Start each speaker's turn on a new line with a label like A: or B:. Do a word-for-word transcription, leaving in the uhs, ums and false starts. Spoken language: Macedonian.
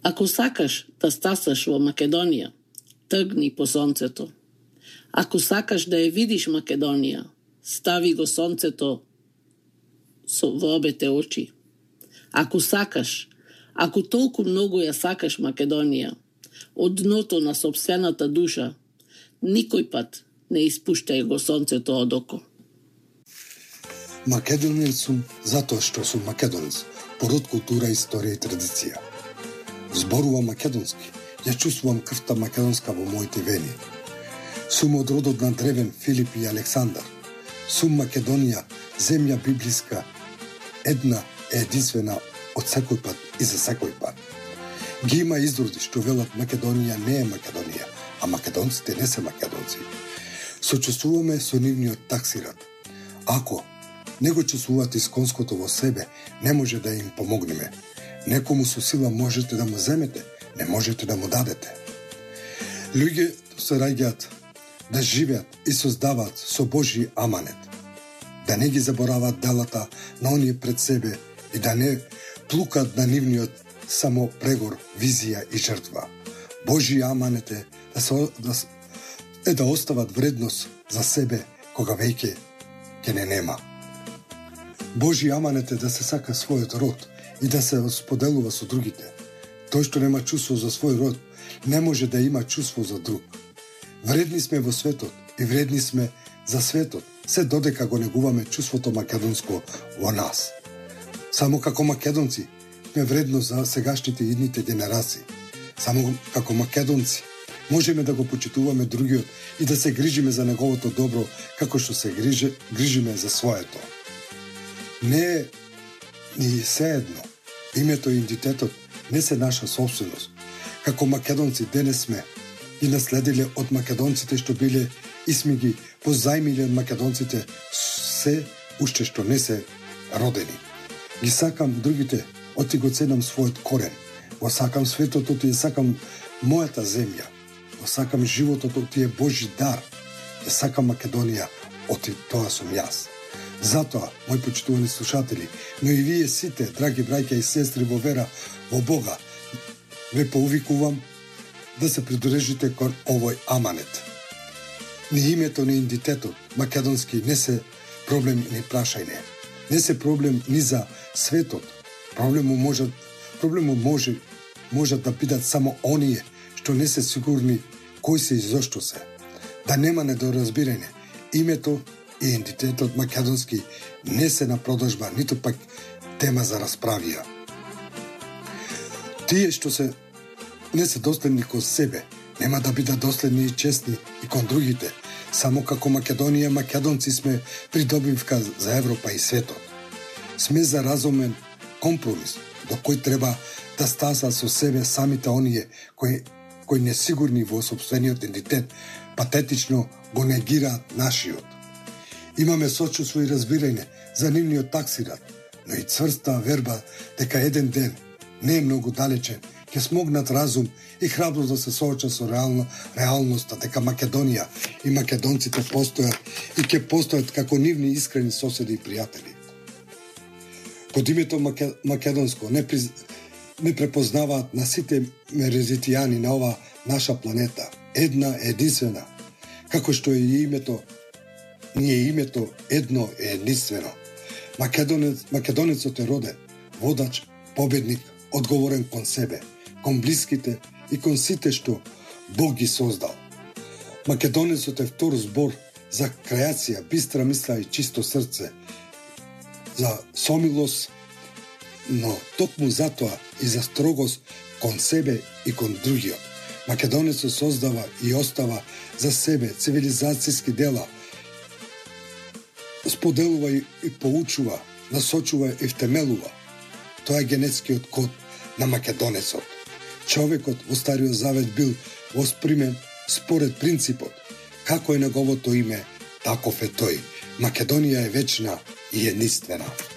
A: Ако сакаш да стасаш во Македонија, тргни по сонцето. Ако сакаш да ја видиш Македонија, стави го сонцето во обете очи. Ако сакаш, ако толку многу ја сакаш Македонија, од дното на сопствената душа, никој пат не испуштај го сонцето од око.
B: Македонец сум затоа што сум македонец, по род, култура, историја и традиција. Зборувам македонски, ја чувствувам крвта македонска во моите вени. Сум од родот на Древен, Филип и Александар. Сум Македонија, земја библиска, една е единствена од секој пат и за секој пат. Ги има изроди што велат Македонија не е Македонија, а македонците не се македонци. Сочувствуваме со нивниот таксират. Ако не го чувствувате исконското во себе, не може да им помогнеме. Некому со сила можете да му земете, не можете да му дадете. Луѓе се раѓаат да живеат и создаваат со Божји аманет. Да не ги забораваат делата на оние пред себе и да не плукат на нивниот само прегор, визија и жртва. Божји аманет е да, се, да, е да остават вредност за себе кога веќе ќе не нема. Божји аманет е да се сака својот род и да се споделува со другите. Тој што нема чувство за свој род, не може да има чувство за друг. Вредни сме во светот и вредни сме за светот, се додека го негуваме чувството македонско во нас. Само како македонци сме вредно за сегашните и идните генерации. Само како македонци можеме да го почитуваме другиот и да се грижиме за неговото добро, како што се грижи, грижиме за своето. Не е ни сеедно. Името и идентитетот не се наша собственост. Како македонци денес сме и наследиле од македонците што биле и сме ги позајмиле од македонците се уште што не се родени. Ги сакам другите, оти го ценам својот корен. Го сакам светот, оти ја сакам мојата земја. Го сакам животот, оти е Божи дар. Ја сакам Македонија, оти тоа сум јас. Затоа, мои почитувани слушатели, но и вие сите, драги браќа и сестри во вера во Бога, ве поувикувам да се придржите кон овој аманет. Ни името, ни идентитетот македонски не се проблем ни прашање. Не се проблем ни за светот. Проблему може, проблему може, може да бидат само оние што не се сигурни кои се и зошто се. Да нема недоразбирање. Името и идентитетот македонски не се на продажба, ниту пак тема за расправија. Тие што се не се доследни кон себе, нема да бидат доследни и честни и кон другите. Само како Македонија, македонци сме придобивка за Европа и светот. Сме за разумен компромис, до кој треба да стаса со себе самите оние кои, кои несигурни во собствениот идентитет, патетично го негираат нашиот. Имаме сочувство и разбирање за нивниот таксират, но и цврста верба дека еден ден, не е многу далечен, ќе смогнат разум и храброст да се соочат со реална, реалноста дека Македонија и македонците постојат и ќе постојат како нивни искрени соседи и пријатели. Под името македонско не, приз... не препознаваат на сите мерезитијани на ова наша планета, една единствена, како што е и името, ние името едно е единствено. Македонец, македонецот е роден, водач, победник, одговорен кон себе, кон блиските и кон сите што Бог ги создал. Македонецот е втор збор за креација, бистра мисла и чисто срце, за сомилост, но токму затоа и за строгост кон себе и кон другиот. Македонецот создава и остава за себе цивилизацијски дела, споделува и поучува, насочува и втемелува. Тоа е генетскиот код на македонецот. Човекот во Стариот Завет бил воспримен според принципот како е неговото име, таков е тој. Македонија е вечна и единствена.